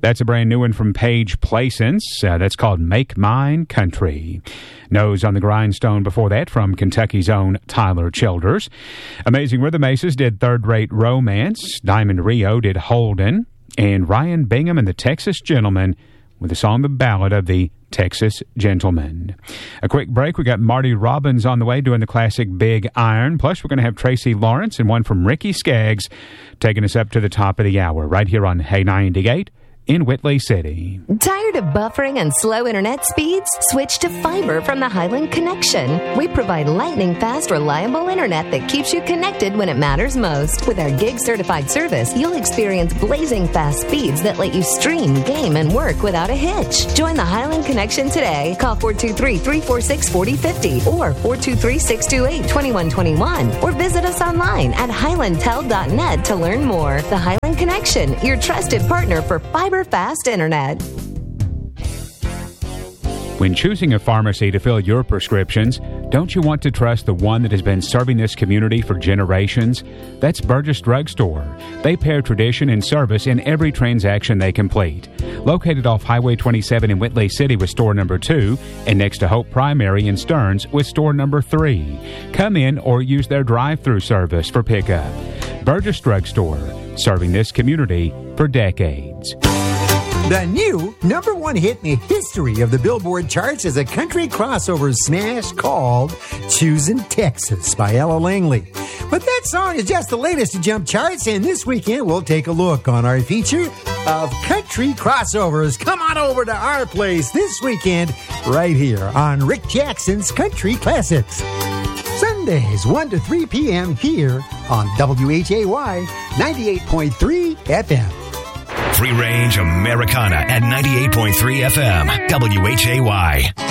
That's a brand new one from Paige Placence. That's called Make Mine Country. Nose on the Grindstone before that from Kentucky's own Tyler Childers. Amazing Rhythm Aces did Third Rate Romance. Diamond Rio did Holden. And Ryan Bingham and the Texas Gentlemen with the song The Ballad of the Texas Gentleman. A quick break. We got Marty Robbins on the way doing the classic Big Iron. Plus, we're going to have Tracy Lawrence and one from Ricky Skaggs taking us up to the top of the hour right here on Hay 98 in Whitley City. Tired of buffering and slow internet speeds? Switch to fiber from the Highland Connection. We provide lightning-fast, reliable internet that keeps you connected when it matters most. With our gig-certified service, you'll experience blazing fast speeds that let you stream, game, and work without a hitch. Join the Highland Connection today. Call 423-346-4050 or 423-628-2121 or visit us online at highlandtel.net to learn more. The Highland Connection, your trusted partner for fiber fast internet. When choosing a pharmacy to fill your prescriptions, don't you want to trust the one that has been serving this community for generations? That's Burgess Drug Store. They pair tradition and service in every transaction they complete. Located off Highway 27 in Whitley City with store number 2 and next to Hope Primary in Stearns with store number 3. Come in or use their drive-through service for pickup. Burgess Drug Store, serving this community for decades. The new #1 hit in the history of the Billboard charts is a country crossover smash called Choosing Texas by Ella Langley. But that song is just the latest to jump charts, and this weekend we'll take a look on our feature of country crossovers. Come on over to our place this weekend right here on Rick Jackson's Country Classics. Sundays 1 to 3 p.m. here on WHAY 98.3 FM. Free range Americana at 98.3 FM. WHAY.